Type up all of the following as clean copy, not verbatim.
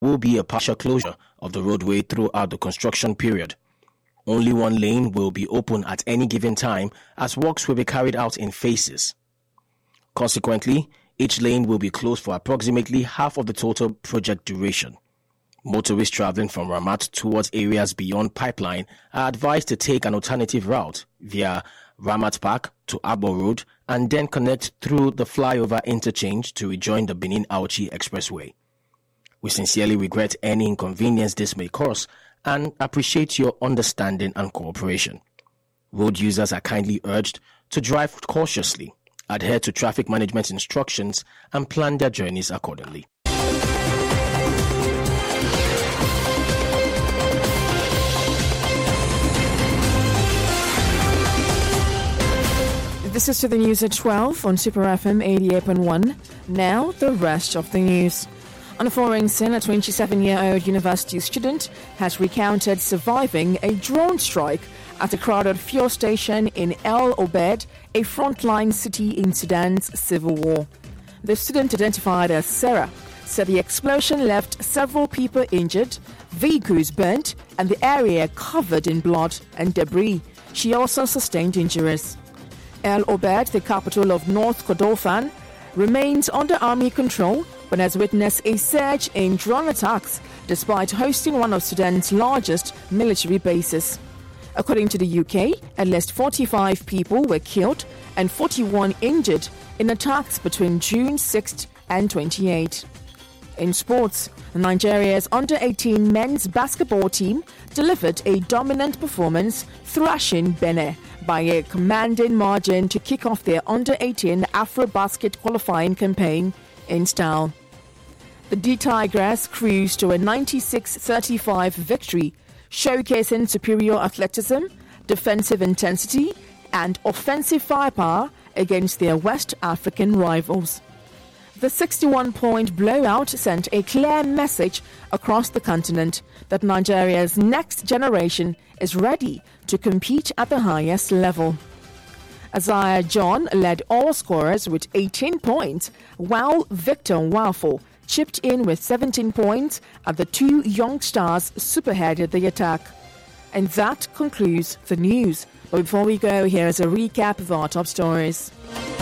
will be a partial closure of the roadway throughout the construction period. Only one lane will be open at any given time, as works will be carried out in phases. Consequently, each lane will be closed for approximately half of the total project duration. Motorists traveling from Ramat towards areas beyond Pipeline are advised to take an alternative route via Ramat Park to Abo Road and then connect through the flyover interchange to rejoin the Benin-Auchi Expressway. We sincerely regret any inconvenience this may cause and appreciate your understanding and cooperation. Road users are kindly urged to drive cautiously, adhere to traffic management instructions, and plan their journeys accordingly. This is to the news at 12 on Super FM 88.1. Now, the rest of the news. On a foreign scene, a 27-year-old university student has recounted surviving a drone strike at a crowded fuel station in El Obeid, a frontline city in Sudan's civil war. The student, identified as Sarah, said the explosion left several people injured, vehicles burnt, and the area covered in blood and debris. She also sustained injuries. El Obeid, the capital of North Kordofan, remains under army control but has witnessed a surge in drone attacks despite hosting one of Sudan's largest military bases. According to the UK, at least 45 people were killed and 41 injured in attacks between June 6th and 28th. In sports, Nigeria's under-18 men's basketball team delivered a dominant performance, thrashing Benin by a commanding margin to kick off their under-18 Afrobasket qualifying campaign in style. The D-Tigers cruised to a 96-35 victory, showcasing superior athleticism, defensive intensity, and offensive firepower against their West African rivals. The 61-point blowout sent a clear message across the continent that Nigeria's next generation is ready to compete at the highest level. Isaiah John led all scorers with 18 points, while Victor Nwafo chipped in with 17 points as the two young stars spearheaded the attack. And that concludes the news. But before we go, here's a recap of our top stories.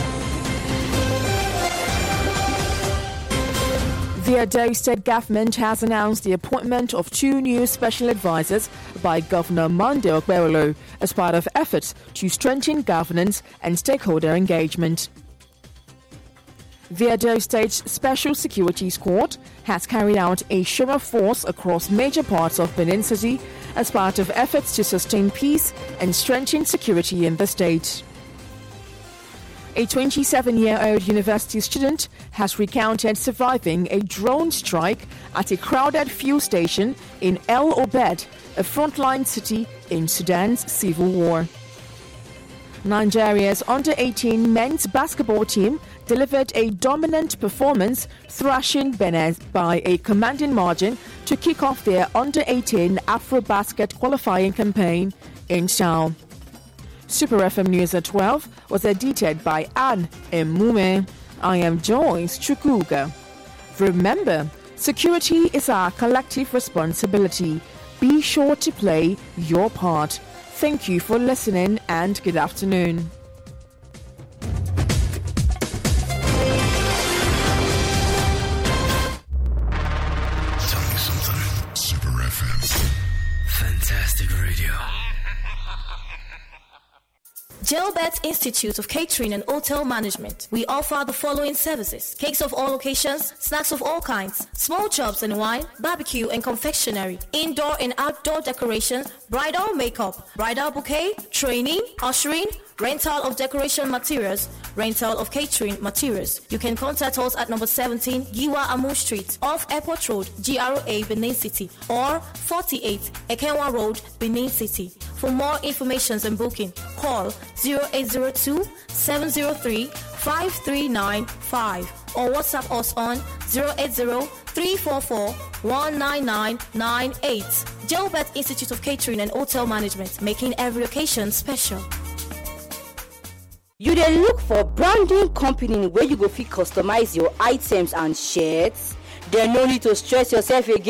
The Edo State government has announced the appointment of two new special advisors by Governor Monday Okpebholo as part of efforts to strengthen governance and stakeholder engagement. The Edo State Special Security Squad has carried out a show of force across major parts of Benin City as part of efforts to sustain peace and strengthen security in the state. A 27-year-old university student has recounted surviving a drone strike at a crowded fuel station in El Obeid, a frontline city in Sudan's civil war. Nigeria's under-18 men's basketball team delivered a dominant performance, thrashing Benin by a commanding margin to kick off their under-18 Afrobasket qualifying campaign in style. Super FM News at 12 was edited by Anne Emume. I am Joyce Chukuga. Remember, security is our collective responsibility. Be sure to play your part. Thank you for listening and good afternoon. Tell me something. Super FM. Fantastic radio. Gelbert Institute of Catering and Hotel Management. We offer the following services: cakes of all occasions, snacks of all kinds, small chops and wine, barbecue and confectionery, indoor and outdoor decorations, bridal makeup, bridal bouquet, training, ushering, rental of decoration materials, rental of catering materials. You can contact us at number 17 Giwa Amu Street off Airport Road, GRA, Benin City, or 48 Ekenwa Road, Benin City. For more information and booking, call 0802 703 5395 or WhatsApp us on 080 344 19998. Gelbert Institute of Catering and Hotel Management, making every occasion special. You dey look for branding company where you go fit customize your items and shirts? Then no need to stress yourself again.